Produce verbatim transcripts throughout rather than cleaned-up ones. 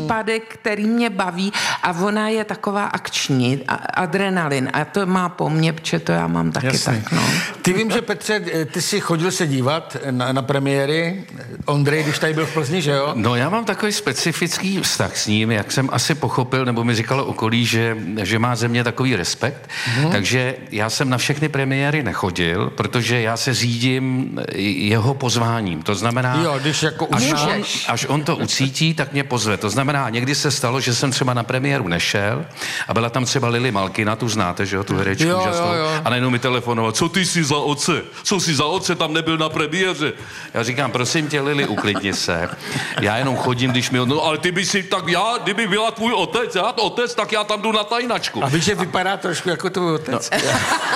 případek, který mě baví a ona je taková akční, a, adrenalin a to má po mně, protože to já mám taky. Jasně. Tak, no. Ty vím, že Petře, ty jsi chodil se dívat na, na premiéry, Ondrej, když tady byl v Plzni, že jo? No já mám takový specifický vztah s ním, jak jsem asi pochopil, nebo mi říkalo okolí, že, že má ze mě takový respekt, hmm. takže já jsem na všechny premiéry nechodil, protože já se řídím jeho pozváním, to znamená, jo, když jako až, už on, až on to ucítí, tak mě pozve, to znamená, někdy se stalo, že jsem třeba na premiéru nešel a byla tam třeba Lily Malkina, tu znáte, že jo, tu herečku jo, úžasnou, jo, jo. a najednou mi telefonoval, co ty jsi za oce, co jsi za oce, tam nebyl na premiéře. Já říkám, prosím tě, Lily, uklidni se, já jenom chodím, když mi, no ale ty by si, tak já, kdyby byla tvůj otec, já otec, tak já tam jdu na tajnačku. A víš, že vypadá trošku jako tvůj otec. No.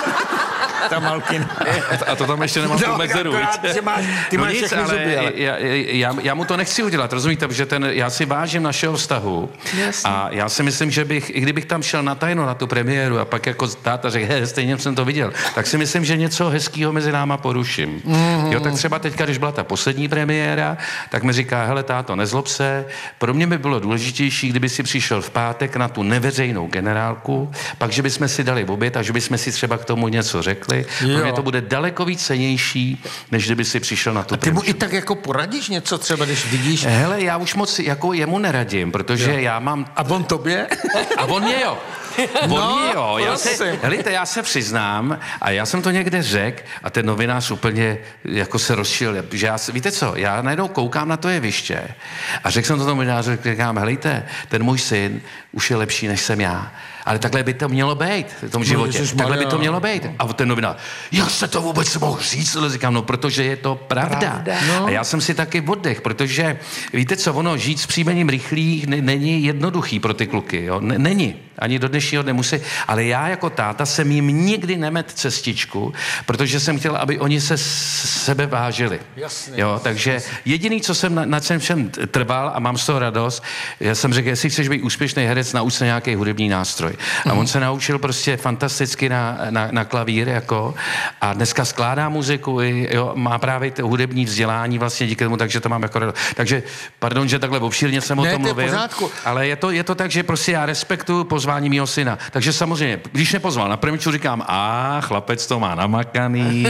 Ta Malkina. A to tam ještě nemám no, tu medzeru, že máš, ty no máš nic, všechny ale zuby, ale... Já, já, já mu to nechci udělat, rozumíte, protože ten, já si vážím našeho vztahu. Jasně. A já si myslím, že bych, i kdybych tam šel na tajno na tu premiéru a pak jako táta řekl, he, stejně jsem to viděl, tak si myslím, že něco hezkýho mezi náma poruším. Mm-hmm. Jo, tak třeba teďka, když byla ta poslední premiéra, tak mi říká, hele táto, nezlob se, pro mě by bylo důležitější, kdyby si přišel v pátek na tu neveřejnou generálku, pak, že bychom si dali oběd a že bychom si třeba k tomu něco řekli. Jo. Pro mě to bude daleko víc cenější, než kdyby si přišel na tu. A ty mu i tak jako poradíš něco třeba, když vidíš? Hele, já už moc jako jemu neradím, protože jo. já mám... A on tobě? A on mě jo. On no, mě jo. Já se, helejte, já se přiznám a já jsem to někde řekl a ten novinář úplně jako se rozšil, že já, víte co, já najednou koukám na to jeviště a řekl jsem to tomu novináři, říkám, helejte, ten můj syn už je lepší, než jsem já. Ale takhle by to mělo být v tom životě. No, takhle by to mělo být. A ten novinář, jak se to vůbec mohl říct? Ale říkám, no, protože je to pravda. pravda. No. A já jsem si taky oddech, protože víte co, ono, žít s příjmením Rychlých n- není jednoduchý pro ty kluky. Jo? N- není. Ani do dnešního dne musí. Ale já jako táta jsem jim nikdy nemet cestičku, protože jsem chtěl, aby oni se s sebe vážili. Jasně. Jo? Takže jediný, co jsem na, na čem všem trval a mám z toho radost, já jsem řekl, jestli chceš být úspěšný herec, nauč se nějaký hudební nástroj. A on se naučil prostě fantasticky na, na, na klavír, jako, a dneska skládá muziku, jo, má právě to hudební vzdělání vlastně díky tomu, takže to mám jako radost. Takže, pardon, že takhle obšírně jsem ne, o tom mluvil, ale je to, je to tak, že prostě já respektuju pozvání mýho syna. Takže samozřejmě, když nepozval na premiču, říkám, a chlapec to má namakaný,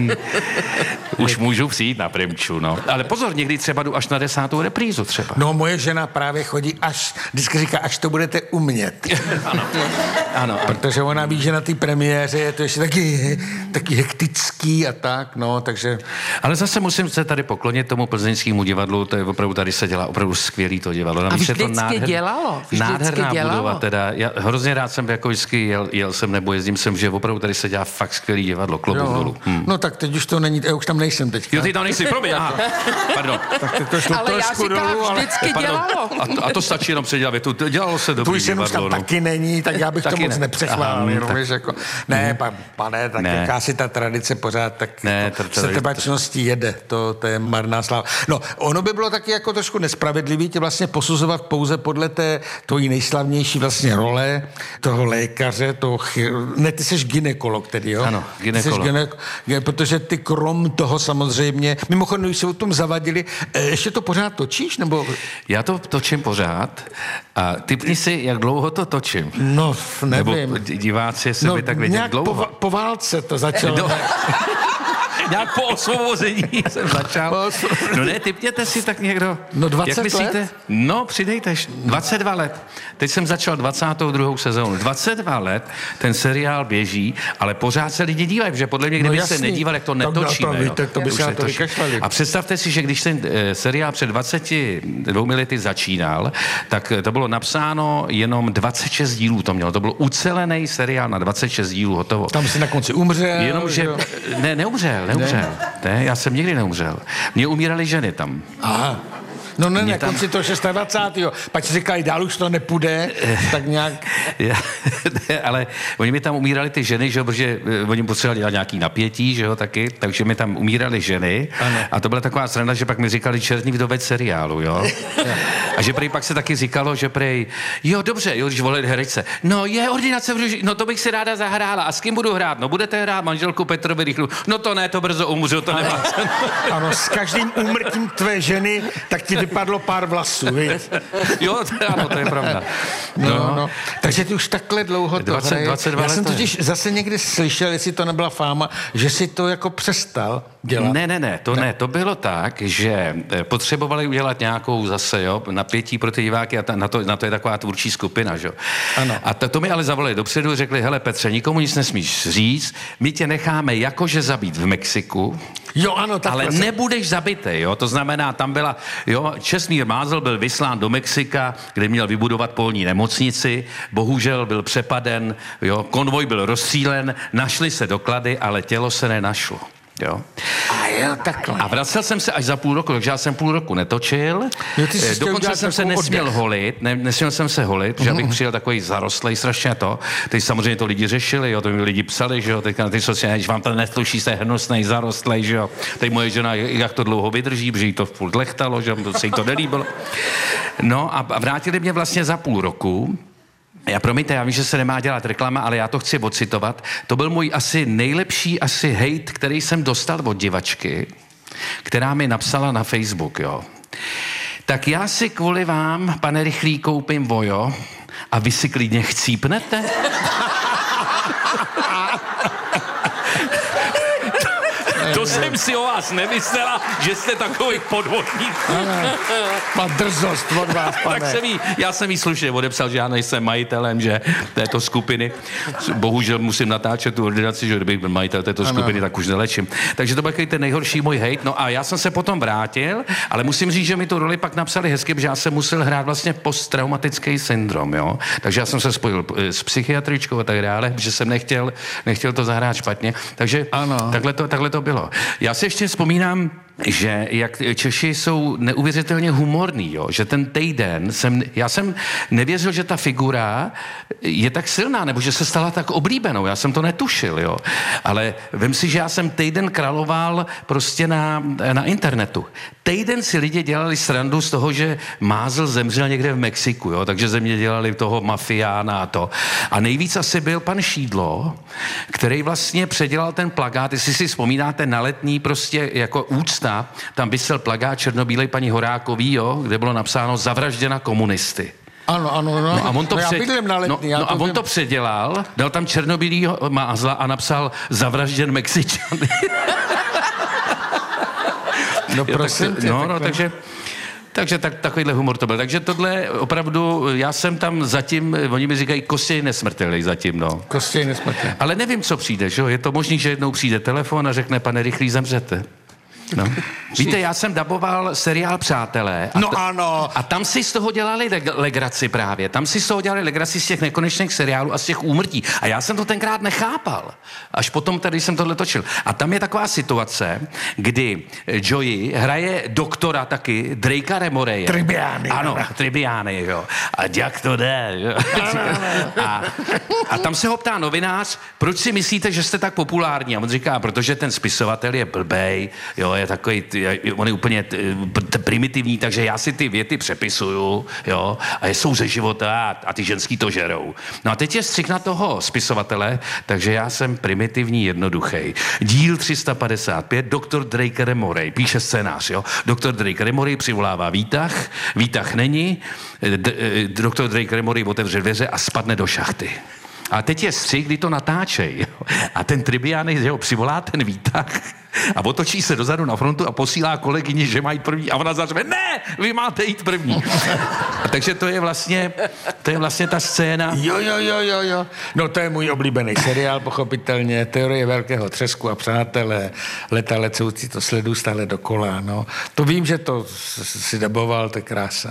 už můžu přijít na premiču, no. Ale pozor, někdy třeba jdu až na desátou reprízu třeba. No, moje žena právě chodí až, vždycky říká, až to budete umět. Ano. Ano. Protože ona ví, že na té premiéře je to ještě taky, taky hektický a tak, no, takže... Ale zase musím se tady poklonit tomu plzeňskému divadlu, to je opravdu, tady se dělá opravdu skvělý to divadlo. A vždycky to nádher, dělalo. Vždycky nádherná dělalo. budova, teda, já hrozně rád jsem jako vždycky jel, jel jsem nebo jezdím jsem, že opravdu tady se dělá fakt skvělý divadlo, klobouk dolů. Hm. No tak teď už to není, já už tam nejsem teďka. Jo, ty tam nejsi, promiň, aha, pardon. Tak teď to šlo ale já trošku říkám, dolů, ale... vždycky dělalo. A to, a to stačí jenom předělat větu, dělalo se dobrý Tvůj syn už divadlo. tam No. taky není, tak já bych taky to moc ne. nepřechválil, jenom tak... víš, jako... Ne, pa, pane, tak ne. jaká si ta tradice pořád, tak ne, jako, to, to, se trvačností jede, to, to je marná sláva. No, ono by bylo taky jako trošku nespravedlivý tě vlastně posuzovat pouze podle té tvojí nejslavnější vlastně role, toho lékaře, toho chir... Ne, ty jsi gynekolog tedy, jo? Ano, gynekolog. Ty gyne... Protože ty krom toho samozřejmě, mimochodem, když se o tom zavadili, ještě to pořád točíš, nebo... Já to točím pořád a typni si, jak dlouho to točím. No, nevím. Nebo diváci se no, by tak vědět dlouho. Po, po válce to začalo. No. Nějak po osvobození jsem začal. No ne, typněte si tak někdo. No dvacet Jak myslíte? let? No, přidejte. dvacet dva let. Teď jsem začal dvacátou druhou sezónu. dvacet dva let ten seriál běží, ale pořád se lidi dívají, protože podle mě, kdyby no se nedívali, jak to netočíme. Tak, to, to by se na to vykašlali. A představte si, že když ten e, seriál před dvaceti dvěma lety začínal, tak to bylo napsáno jenom dvacet šest dílů to mělo. To byl ucelený seriál na dvacet šest dílů, hotovo. Tam si na konci umřel. Jenomže, ne, neumřel, neumřel. Ne, já jsem nikdy neumřel. Mně umíraly ženy tam. Aha. No ne, na tam... konci toho dvacátého šestého Pak si říkali, dál už to nepůjde, tak nějak... ne, ale oni mi tam umírali ty ženy, že jo, protože oni potřebovali dělat nějaký napětí, že jo, taky, takže mi tam umírali ženy. Ano. A to byla taková sranda, že pak mi říkali černý vdovec seriálu, jo. A že prej pak se taky říkalo, že prej, jo, dobře, jo, když volili herečce, no je ordinace v Ruži, no to bych si ráda zahrála. A s kým budu hrát? No budete hrát manželku Petrovi Rychlu. No to ne, to brzo umřu, to nemá. Ano, s každým úmrtím tvé ženy, tak ti vypadlo pár vlasů, víš? Jo, to, ano, to je pravda. No, no. no. Takže ty už takhle dlouho to dvacet, hraje. dvacet dva Já jsem let totiž zase někdy slyšel, jestli to nebyla fáma, že si to jako přestal dělat. Ne, ne, ne, to ne. ne. To bylo tak, že potřebovali udělat nějakou zase, jo, napětí pro ty diváky a ta, na, to, na to je taková tvůrčí skupina, že? Ano. A to, to mi ale zavolali dopředu, řekli, hele Petře, nikomu nic nesmíš říct, my tě necháme jakože zabít v Mexiku, jo, ano, tak ale se... nebudeš zabitej, jo, to znamená, tam byla, jo, Čestmír Mázl byl vyslán do Mexika, kde měl vybudovat polní nemocnici, bohužel byl přepaden, jo, konvoj byl rozstřílen, našly se doklady, ale tělo se nenašlo. Jo. A jo, takhle. A vracel jsem se až za půl roku, takže já jsem půl roku netočil. Jo, ty jsi dokonce jsem se nesměl oddech. holit, ne, nesměl jsem se holit, protože mm-hmm. abych přijel takový zarostlej strašně to. Teď samozřejmě to lidi řešili, jo, to mi lidi psali, že jo, teď na ty sociální, že vám to nesluší, jste hnusnej, zarostlej, že jo. Teď moje žena, jak to dlouho vydrží, protože jí to furt lechtalo, že se jí to nelíbilo. No a vrátili mě vlastně za půl roku. Já promiňte, já vím, že se nemá dělat reklama, ale já to chci ocitovat. To byl můj asi nejlepší asi hejt, který jsem dostal od divačky, která mi napsala na Facebook, jo. Tak já si kvůli vám, pane Rychlý, koupím vojo a vy si klidně chcípnete? To jsem si o vás nemyslela, že jste takový podvodník. Má drzost od vás, pane. Tak jsem jí, já jsem jí slušně odepsal, že já nejsem majitelem, že této skupiny. Bohužel musím natáčet tu ordinaci, že kdybych byl majitel této skupiny, tak už nelečím. Takže to byl ten nejhorší můj hejt. No a já jsem se potom vrátil, ale musím říct, že mi tu roli pak napsali hezky, že já jsem musel hrát vlastně posttraumatický syndrom, jo. Takže já jsem se spojil s psychiatričkou a tak dále, že jsem nechtěl, nechtěl to zahrát špatně. Takže ano. Takhle, to, takhle to bylo. Já si ještě vzpomínám, že jak Češi jsou neuvěřitelně humorní, jo? Že ten týden jsem, já jsem nevěřil, že ta figura je tak silná, nebo že se stala tak oblíbenou, já jsem to netušil, jo? Ale vem si, že já jsem týden královal prostě na, na internetu. Týden si lidi dělali srandu z toho, že Mázl zemřel někde v Mexiku, jo? Takže ze mě dělali toho mafiána a to. A nejvíc asi byl pan Šídlo, který vlastně předělal ten plakát, jestli si vzpomínáte na Letní prostě jako úcta, tam vysel plakát černobílej paní Horákový, jo, kde bylo napsáno zavražděna komunisty. Ano, ano, no. No a on to, no, před... na Letní, no, no a on to předělal, dal tam černobílýho Mázla a napsal zavražděn Mexičan. No prosím tě. No, no, takže... Takže tak, takovýhle humor to byl. Takže tohle opravdu, já jsem tam zatím, oni mi říkají Kostěj nesmrtelný zatím, no. Kostěj nesmrtelný. Ale nevím, co přijde, že jo? Je to možný, že jednou přijde telefon a řekne, pane Rychlý, zemřete. No. Víte, já jsem daboval seriál Přátelé. A no t- ano. A tam si z toho dělali leg- legraci právě. Tam si z toho dělali legraci z těch nekonečných seriálů a z těch úmrtí. A já jsem to tenkrát nechápal. Až potom tady jsem tohle točil. A tam je taková situace, kdy Joey hraje doktora taky, Drakea Remoreje. Tribiány. Ano, Tribiány, jo. A jak to jde, jo. a, a tam se ho ptá novinář, proč si myslíte, že jste tak populární? A on říká, protože ten spisovatel je blbej, jo, je takový, on je úplně t, t, primitivní, takže já si ty věty přepisuju, jo, a jsou ze života a, a ty ženský to žerou. No a teď je střih na toho spisovatele, takže já jsem primitivní, jednoduchý. Díl tři sta padesát pět, doktor Drake Remorej, píše scénář, jo. doktor Drake Remorej přivolává výtah, výtah není, d, doktor Drake Remorej otevře dveře a spadne do šachty. A teď je střih, kdy to natáčej. Jo. A ten Tribiány ho přivolá ten výtah a otočí se dozadu na frontu a posílá kolegyni, že mají první. A ona zařve, ne, vy máte jít první. A takže to je vlastně, to je vlastně ta scéna. Jo, jo, jo, jo, jo. No to je můj oblíbený seriál, pochopitelně. Teorie velkého třesku a Přátelé. Leta lecoucí to sledují stále dokola, no. To vím, že to si daboval, to je krása.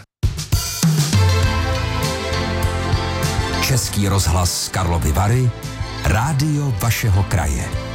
Český rozhlas Karlovy Vary, rádio vašeho kraje.